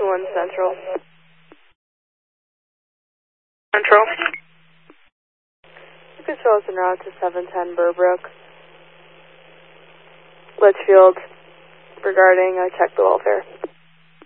21 Central. Central. You can show us en route to 710 Burbrook. Litchfield, regarding check the welfare.